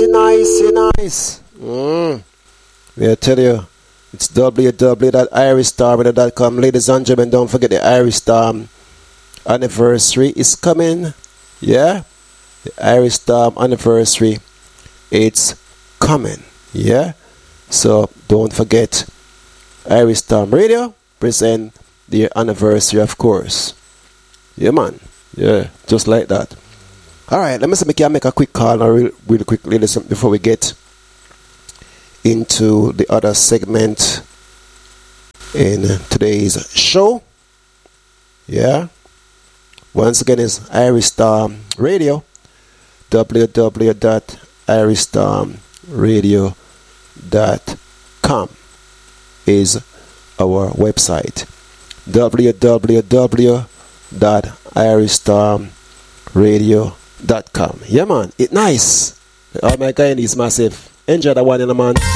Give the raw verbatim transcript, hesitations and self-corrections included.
nice, nice. Mm. Yeah, I tell you, it's w w w dot irish star radio dot com. Ladies and gentlemen, don't forget the Irish Storm anniversary is coming. Yeah, the Irish Storm anniversary, it's coming. Yeah, so don't forget, Irish Storm Radio present their anniversary, of course. Yeah, man. Yeah, just like that. All right, let me see if I can make a quick call now, real, really quickly, listen, before we get into the other segment in today's show. Yeah. Once again, it's Irish Storm Radio. w w w dot irish storm radio dot com is our website. w w w dot irish storm radio dot com. Yeah, man. It's nice. Oh my God, it's massive. Enjoy the one in the man.